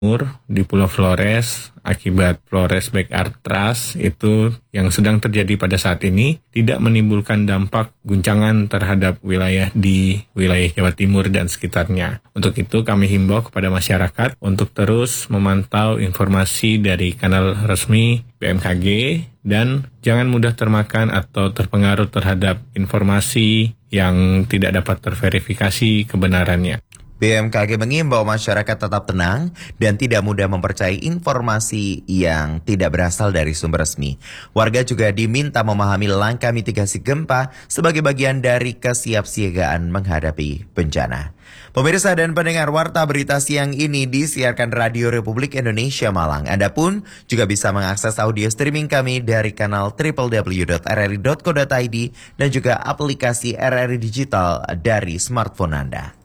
di Pulau Flores akibat Flores Back Artras itu yang sedang terjadi pada saat ini tidak menimbulkan dampak guncangan terhadap wilayah di wilayah Jawa Timur dan sekitarnya. Untuk itu kami himbau kepada masyarakat untuk terus memantau informasi dari kanal resmi BMKG dan jangan mudah termakan atau terpengaruh terhadap informasi yang tidak dapat terverifikasi kebenarannya. BMKG mengimbau masyarakat tetap tenang dan tidak mudah mempercayai informasi yang tidak berasal dari sumber resmi. Warga juga diminta memahami langkah mitigasi gempa sebagai bagian dari kesiapsiagaan menghadapi bencana. Pemirsa dan pendengar, Warta Berita Siang ini disiarkan Radio Republik Indonesia Malang. Anda pun juga bisa mengakses audio streaming kami dari kanal www.rri.co.id dan juga aplikasi RRI Digital dari smartphone Anda.